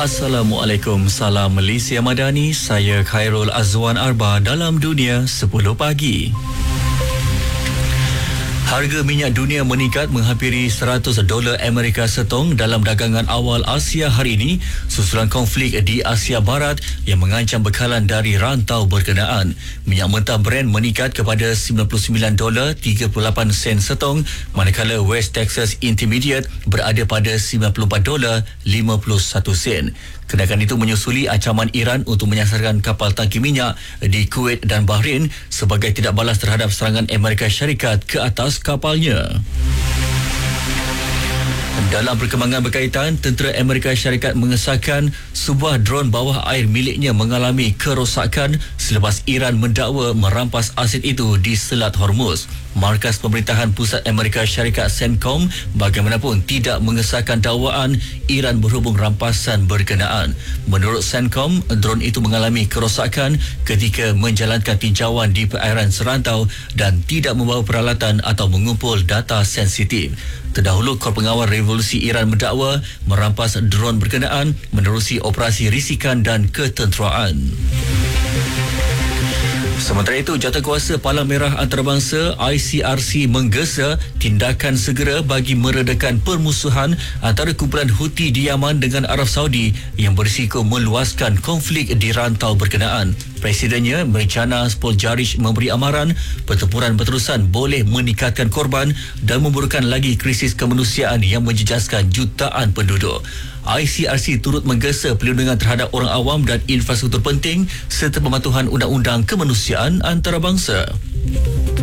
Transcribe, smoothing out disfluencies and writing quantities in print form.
Assalamualaikum, salam Malaysia Madani. Saya Khairul Azwan Arba dalam Dunia 10 Pagi. Harga minyak dunia meningkat menghampiri $100 Amerika setong dalam dagangan awal Asia hari ini susulan konflik di Asia Barat yang mengancam bekalan dari rantau berkenaan. Minyak mentah Brent meningkat kepada $99.38 setong, manakala West Texas Intermediate berada pada $94.51. Kenaikan itu menyusuli ancaman Iran untuk menyasarkan kapal tangki minyak di Kuwait dan Bahrain sebagai tidak balas terhadap serangan Amerika Syarikat ke atas kapalnya. Dalam perkembangan berkaitan, tentera Amerika Syarikat mengesahkan sebuah dron bawah air miliknya mengalami kerosakan selepas Iran mendakwa merampas aset itu di Selat Hormuz. Markas Pemerintahan Pusat Amerika Syarikat CENTCOM bagaimanapun tidak mengesahkan dakwaan Iran berhubung rampasan berkenaan. Menurut CENTCOM, dron itu mengalami kerosakan ketika menjalankan tinjauan di perairan serantau dan tidak membawa peralatan atau mengumpul data sensitif. Terdahulu, Kor Pengawal Revolusi Iran mendakwa merampas dron berkenaan menerusi operasi risikan dan ketenteraan. Sementara itu, Jawatankuasa Palang Merah Antarabangsa ICRC menggesa tindakan segera bagi meredakan permusuhan antara kumpulan Houthi di Yaman dengan Arab Saudi yang berisiko meluaskan konflik di rantau berkenaan. Presidennya berencana Spol Jarish memberi amaran pertempuran berterusan boleh meningkatkan korban dan memburukkan lagi krisis kemanusiaan yang menjejaskan jutaan penduduk. ICRC turut menggesa perlindungan terhadap orang awam dan infrastruktur penting serta pematuhan undang-undang kemanusiaan antarabangsa.